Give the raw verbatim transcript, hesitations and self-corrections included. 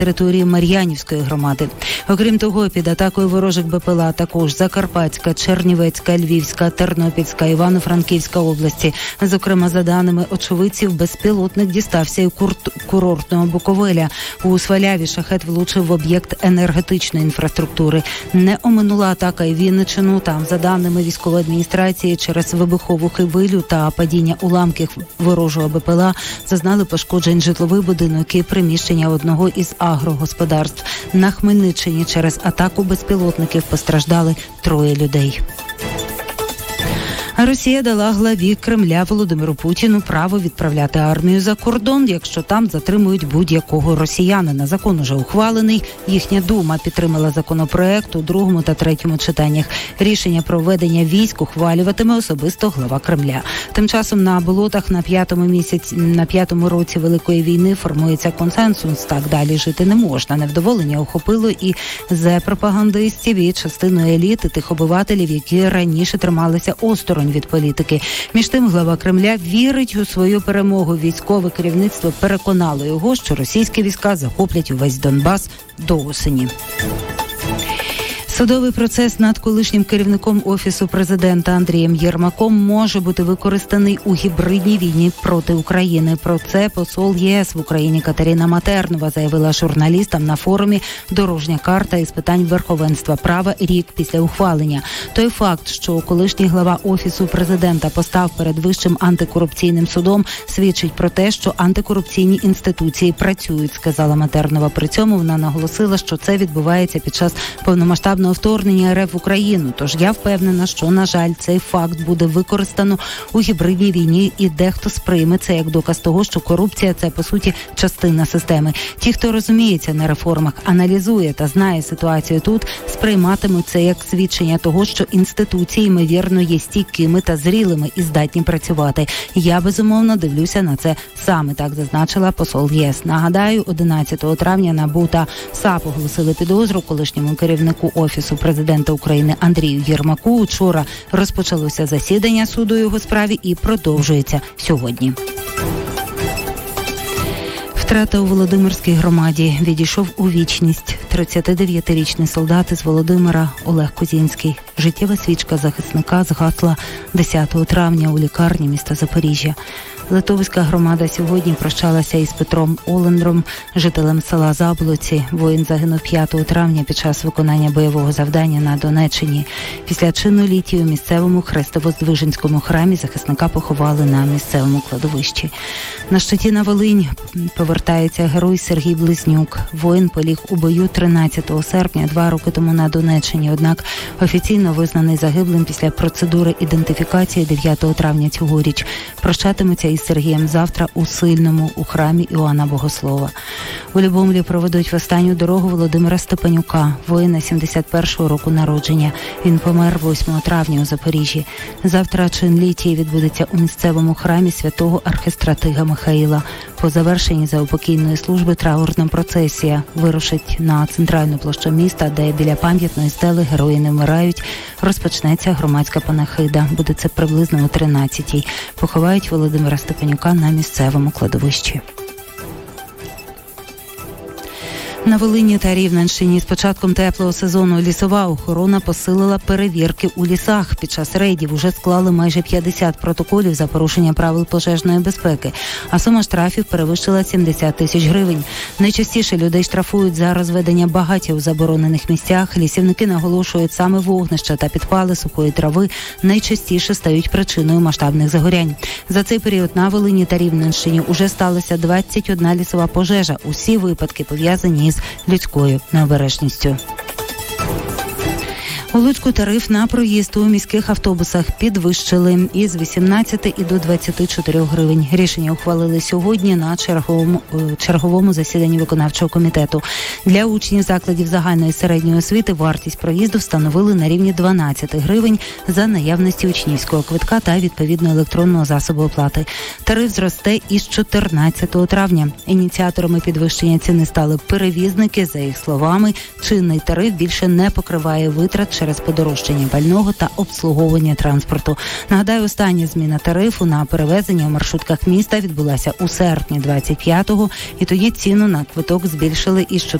території Мар'янівської громади. Окрім того, під атакою ворожих БПЛА також Закарпатська, Чернівецька, Львівська, Тернопільська, Івано-Франківська області. Зокрема, за даними очевидців, безпілотник дістався і курортного Буковеля. У Сваляві шахет влучив в об'єкт енергетичної інфраструктури. Не оминула атака і Вінниччину. Там, за даними військової адміністрації, через вибухову хвилю та падіння уламків ворожого БПЛА зазнали пошкоджень житловий будинок і приміщення одного із агрогосподарств. На Хмельниччині через атаку безпілотників постраждали троє людей. Росія дала главі Кремля Володимиру Путіну право відправляти армію за кордон, якщо там затримують будь-якого росіянина. Закон уже ухвалений. Їхня дума підтримала законопроект у другому та третьому читаннях. Рішення про введення військ ухвалюватиме особисто глава Кремля. Тим часом на болотах на п'ятому місяці, на п'ятому році Великої війни формується консенсус. Так далі жити не можна. Невдоволення охопило і зе-пропагандистів, і частину еліти тих обивателів, які раніше трималися осторонь від політики. Між тим, глава Кремля вірить у свою перемогу. Військове керівництво переконало його, що російські війська захоплять увесь Донбас до осені. Судовий процес над колишнім керівником Офісу президента Андрієм Єрмаком може бути використаний у гібридній війні проти України. Про це посол ЄС в Україні Катерина Матернова заявила журналістам на форумі «Дорожня карта із питань верховенства права» рік після ухвалення. Той факт, що колишній глава Офісу президента постав перед Вищим антикорупційним судом, свідчить про те, що антикорупційні інституції працюють, сказала Матернова. При цьому вона наголосила, що це відбувається під час повномасштабного вторгнення РФ в Україну. Тож я впевнена, що, на жаль, цей факт буде використано у гібридній війні, і дехто сприйме це як доказ того, що корупція – це, по суті, частина системи. Ті, хто розуміється на реформах, аналізує та знає ситуацію тут, сприйматимуть це як свідчення того, що інституції, ймовірно, є стійкими та зрілими і здатні працювати. Я, безумовно, дивлюся на це саме, так зазначила посол ЄС. Нагадаю, одинадцятого травня НАБУ та САП оголосили підозру колишньому керівнику Офісу президента України Андрію Єрмаку. Учора розпочалося засідання суду у його справі і продовжується сьогодні. Втрата у Володимирській громаді. Відійшов у вічність тридцятидев'ятирічний солдат із Володимира Олег Козінський. Життєва свічка захисника згасла десятого травня у лікарні міста Запоріжжя. Литовська громада сьогодні прощалася із Петром Олендром, жителем села Заблоці. Воїн загинув п'ятого травня під час виконання бойового завдання на Донеччині. Після чину літії у місцевому Хрестово-Здвиженському храмі захисника поховали на місцевому кладовищі. На щиті на Волинь повертається герой Сергій Близнюк. Воїн поліг у бою тринадцятого серпня, два роки тому на Донеччині. Однак офіційно визнаний загиблим після процедури ідентифікації дев'ятого травня цьогоріч. Прощатимуться із Сергієм завтра у Сильному, у храмі Іоанна Богослова. У Любомлі проведуть в останню дорогу Володимира Степанюка, воїна сімдесят першого року народження. Він помер восьмого травня у Запоріжжі. Завтра чин літії відбудеться у місцевому храмі святого архистратига Михаїла. По завершенні заупокійної служби траурна процесія вирушить на центральну площу міста, де біля пам'ятної стели «Герої не вмирають» розпочнеться громадська панахида. Буде це приблизно о тринадцятій. Поховають Володимира Степанюка на місцевому кладовищі. На Волині та Рівненщині з початком теплого сезону лісова охорона посилила перевірки у лісах. Під час рейдів уже склали майже п'ятдесят протоколів за порушення правил пожежної безпеки, а сума штрафів перевищила сімдесят тисяч гривень. Найчастіше людей штрафують за розведення багаття у заборонених місцях. Лісівники наголошують, саме вогнища та підпали сухої трави найчастіше стають причиною масштабних загорянь. За цей період на Волині та Рівненщині уже сталося двадцять одна лісова пожежа. Усі випадки пов'язані з людською необережністю. У Луцьку тариф на проїзд у міських автобусах підвищили із вісімнадцяти і до двадцяти чотирьох гривень. Рішення ухвалили сьогодні на черговому, черговому засіданні виконавчого комітету. Для учнів закладів загальної і середньої освіти вартість проїзду встановили на рівні дванадцять гривень за наявності учнівського квитка та відповідно електронного засобу оплати. Тариф зросте із чотирнадцятого травня. Ініціаторами підвищення ціни стали перевізники. За їх словами, чинний тариф більше не покриває витрат через подорожчання пального та обслуговування транспорту. Нагадаю, остання зміна тарифу на перевезення у маршрутках міста відбулася у серпні двадцять п'ятого, і тоді ціну на квиток збільшили із